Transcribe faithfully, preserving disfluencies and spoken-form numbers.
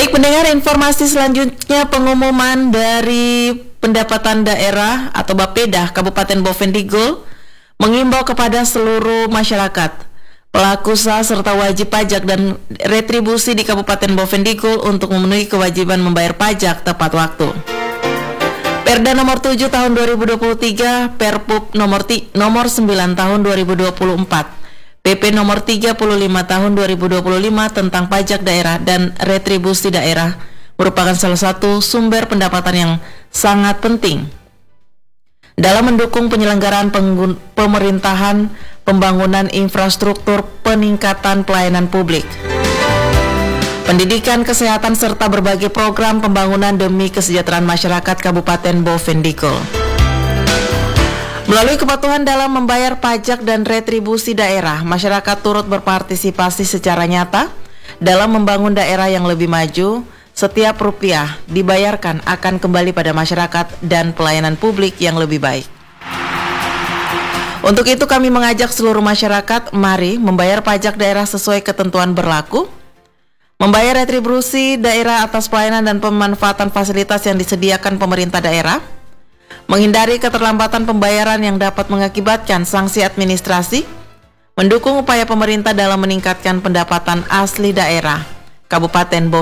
Baik pendengar, informasi selanjutnya pengumuman dari pendapatan daerah atau Bapeda Kabupaten Bovendigul mengimbau kepada seluruh masyarakat, pelaku usaha serta wajib pajak dan retribusi di Kabupaten Bovendigul untuk memenuhi kewajiban membayar pajak tepat waktu. Perda nomor tujuh tahun dua ribu dua puluh tiga, Perpup nomor, ti- nomor sembilan tahun dua ribu dua puluh empat, P P nomor tiga puluh lima tahun dua ribu dua puluh lima tentang pajak daerah dan retribusi daerah merupakan salah satu sumber pendapatan yang sangat penting dalam mendukung penyelenggaraan penggun- pemerintahan, pembangunan infrastruktur, peningkatan pelayanan publik, pendidikan, kesehatan, serta berbagai program pembangunan demi kesejahteraan masyarakat Kabupaten Bovendigul. Melalui kepatuhan dalam membayar pajak dan retribusi daerah, masyarakat turut berpartisipasi secara nyata dalam membangun daerah yang lebih maju. Setiap rupiah dibayarkan akan kembali pada masyarakat dan pelayanan publik yang lebih baik. Untuk itu kami mengajak seluruh masyarakat, mari membayar pajak daerah sesuai ketentuan berlaku, membayar retribusi daerah atas pelayanan dan pemanfaatan fasilitas yang disediakan pemerintah daerah, menghindari keterlambatan pembayaran yang dapat mengakibatkan sanksi administrasi, mendukung upaya pemerintah dalam meningkatkan pendapatan asli daerah Kabupaten Bovendigul.